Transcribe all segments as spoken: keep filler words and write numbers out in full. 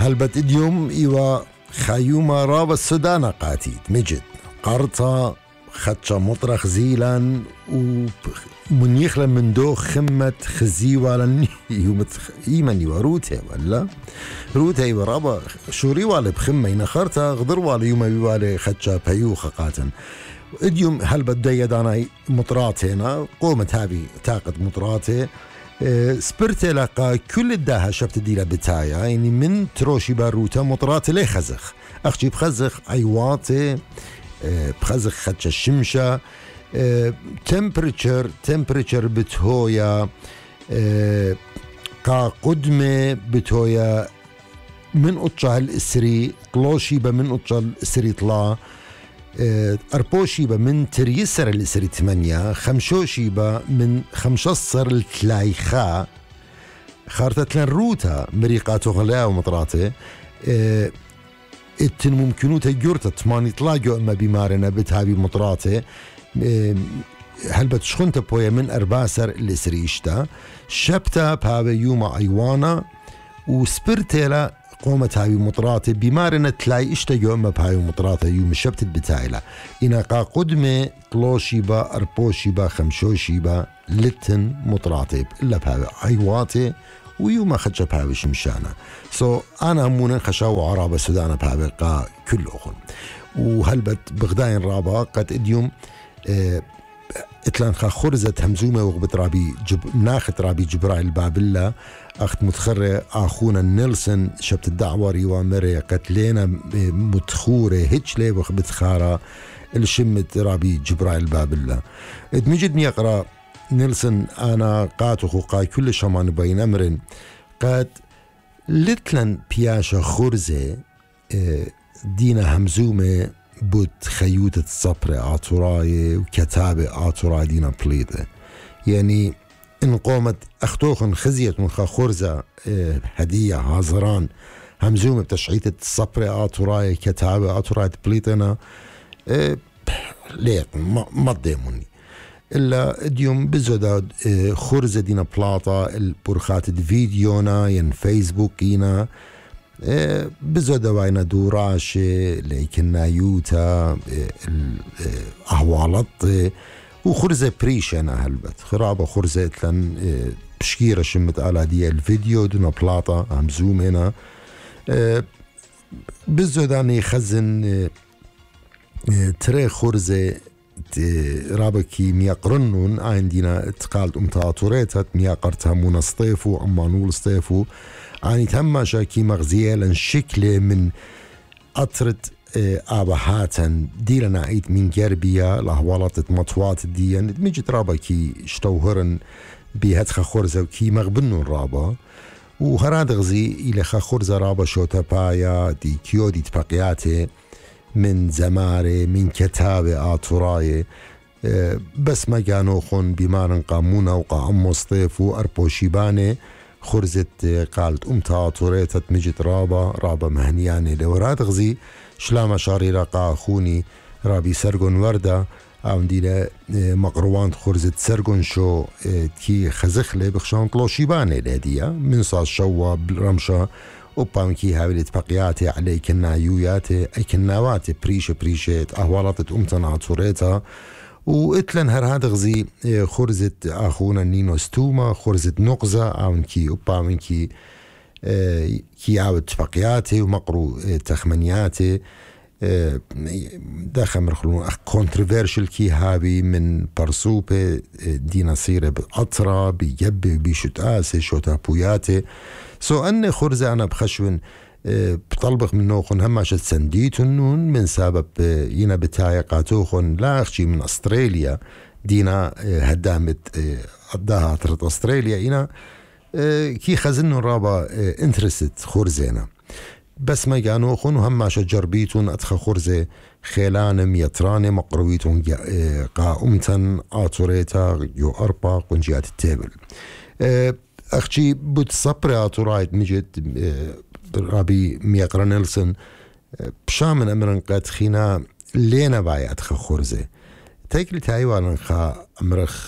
هلبت اليوم إيوا خيوما راب السودان قاتيد مجد قرطة خدشة مطرخ زيلا ومن يخلى من دو خمة خزيوة لن يوم إيمن يوا روتي ولا روتي ورابا شوري والي بخمة ينخرتها غضر والي يوم يوالي خدشة بيوخة قاتن اليوم هلبت دايد أنا مطراتي هنا قومت هذه تاقد مطراتي أه سبرت لقى كل الداها شفت ديلا بتايا يعني من تروشي باروتا مطراتي لي خزخ أخشي بخزخ عيواتي أه بخزخ خدش الشمشة أه تمبريتشر تمبريتشر بتهويا أه قا قدمة بتهويا من أطشا الإسري طلوشي بمن أطشا الإسري طلا أربوشيبا من تريسر الإسري ثمانية خمشوشيبا من خمشصر التلايخا خارتت لن روتا مريقاتو غلاو مطراتي اه اتن ممكنو تجورتا تماني طلاقو اما بمارنا بتهابي مطراتي اه هل بتشخنت بويا من أرباسر الإسري اشتا شبتا بهابا يوما ايوانا وسبرتيلا قومت هاي مطراتي بمارنة تلاي اشتاقوا اما بهاي مطراتي يوم الشبت بتايلة إنا قا قدمة طلوشيبا أربوشيبا خمشوشيبا لتن مطراتي إلا بهاي عيواتي ويوم خدشة بهاي شمشانة سو so أنا همونا خشاو عرابة سودانا بهاي قا كل أخن وهلبت بغداين رابا قد اديوم اه اتلان خا خرزت همزومة وغبت رابي جب ناخت رابي جبرائيل بابلا أخت متخرة أخونا نيلسون شبت الدعواري وامري قتلينا متخورة هيتشلي وخبت خارة الشمت رابي جبرائيل بابلا ادمجدني أقرأ نيلسون أنا قاتخو قاي كل شمان بين أمرن قاد لتلن بياشا خرزة دينا همزومة بود خيوطة الصبر عطراي وكتابة عطراي دينا بليطة يعني إن قومت أختوخن خزيت من خرزة اه هدية هازران همزومة بتشعيطة الصبر عطراي كتابة عطراي بليطنا اه ليك ما تضيموني إلا ديوم بزوداد اه خرزة دينا بلاطة البرخات الفيديونا ين فيسبوكينا اه بزودة واينا دوراشي لكن يوتا أهوالط اه وخرزة بريشنا هلبت خرابة خرزة لن اه بشكيرة شمت على دي الفيديو دونا بلاطة همزوم هنا اه بزوداني خزن اه اه تري خرزة رابكي ميقرنون عندنا تقالت امتاطوريتها ميقرتها مونا صطيفو اما نول صطيفو يعني تهمشا كي مغزيالا شكل من أطرت آبهاتا ديلنا عيد من جربية لهوالات مطوات ديان مجد رابا كي شتوهرن بهتخ خورزة وكي مغبنون رابا وهراد غزي إلى خورزة رابا شوتا بايا دي كيو دي تبقياتي من زماري من كتابة آتوراي بس ما كانوا خون بمارن قامونا وقا أم مصطيف وأربوشيباني خرزت قالت أمتا طوريتت مجد رابا رابا مهنياني لوراد غزي شلام شاري قا أخوني رابي سرقون وردة عم ديلا مقروان خرزت سرقون شو كي خزخلي بخشان طلوشيباني لهدية من صاص شوا برمشة وبام كي هاولت بقياتي علي كنا يوياتي أي كناواتي بريشة بريشة أهوالات أمتنا طوريتها وإتلن هر هاد غزي خرزت أخونا نينو ستوما خرزت نقزة عون كي وبامن كي كي عاود تفقياتي ومقرو تخمنياتي داخل مرخلون كونتروفيرشل كي هابي من برسوبة دينا صيرة بأطرة بيجبي بيشوت آسي شوتا بوياتي سو أني خرزة أنا بخشون بطلبخ من نوخن هماشت سنديتنون من سبب ينا بتاعي قاتوخن لا أخشي من أستراليا دينا هدامت أداها عطرت أستراليا ينا كي خزنون رابا انترست خرزينا بس ما جانوخن وهماشت جربيتون أدخى خرزة خيلان ميتران مقرويتون قائمتن آتوريتا يو أربا قنجيات التابل أخشي بتصبر آتورايت مجد رابي ميقرا نيلسون بشامن أمرن قد خينا لينا باي أدخى خرزة تاكل تايوان خا أمرخ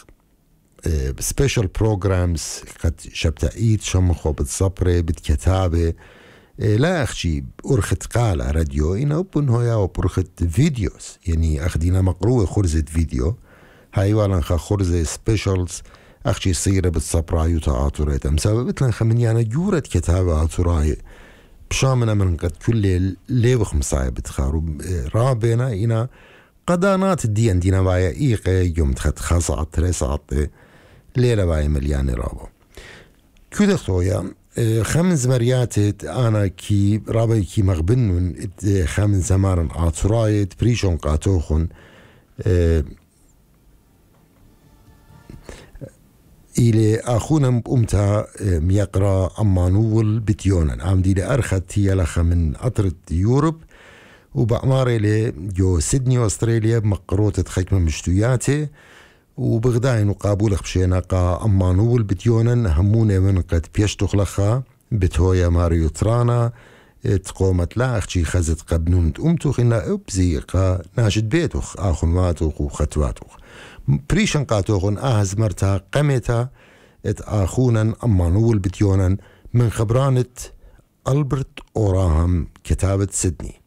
سبيشال بروغرامز قد شبتا إيد شمخو بتصبري بتكتابة لا أخشي أرخت قالة راديو إنا أبن هويا وبرخت فيديوز يعني أخدينا مقروة خرزة فيديو هاي والا خا خرزة سبيشالز أخشي صيرة بالصبراي وتعاطرات أمسابة بتلن خمنيانا جورة كتابة عطراي بشامنا من قد كل ليبخ مصايب بتخارو رابنا إنا قدانات الدين دينا بايا إيقا يوم تخد خاصة عطريس عطي ليلة بايا ملياني رابو كده خويا خمس مرياتت أنا كي رابي كي مغبنون خمس زمارن عطرايت بريشون قاتوخن إلى أخونا أمتا ميقرا أمانول بتيونا عم دي لأرخت هي لخا من أطرة يوروب وبأماري لي جو سيدني أستراليا بمقروطة خكمة مشتوياتي وبغداين وقابول خبشينا قا أمانول بتيونا هموني من قد بيشتوخ لخا بتهويا ماريو ترانا تقومت لا أختي خزت قبنون أمتوخ إنا أبزي قا ناشد بيتوخ آخن ماتوخ وختواتوخ بريشن قاتوخن أهز مرتا قمتا ات آخونا أمانول بتيونا من خبرانة ألبرت أوراهام كتابة سيدني